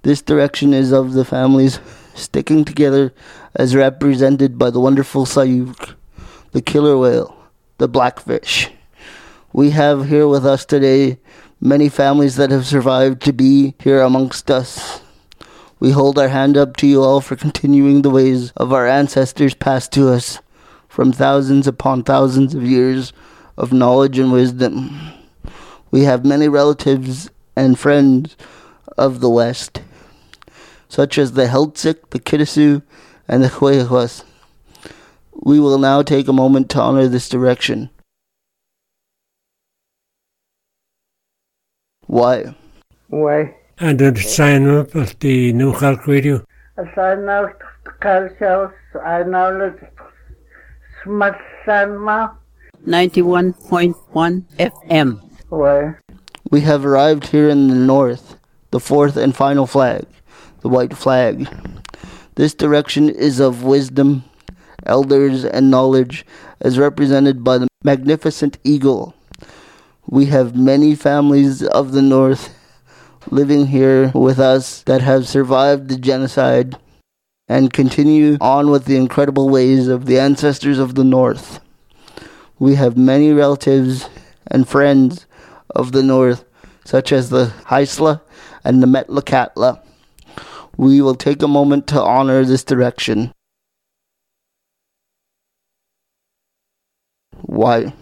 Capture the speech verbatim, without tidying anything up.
This direction is of the families sticking together as represented by the wonderful Sayuk, the killer whale, the blackfish. We have here with us today many families that have survived to be here amongst us. We hold our hand up to you all for continuing the ways of our ancestors passed to us from thousands upon thousands of years of knowledge and wisdom. We have many relatives and friends of the West, such as the Heiltsuk, the Kitasoo, and the Huehuas. We will now take a moment to honor this direction. Why? Why? And then sign up at the New Calc Radio. I know Calcius, I know the Smart Sanma. ninety-one point one F M. Why? We have arrived here in the north, the fourth and final flag, the white flag. This direction is of wisdom, elders, and knowledge, as represented by the magnificent eagle. We have many families of the north living here with us that have survived the genocide and continue on with the incredible ways of the ancestors of the north. We have many relatives and friends of the north, such as the Haisla and the Metlakatla. We will take a moment to honor this direction. Why?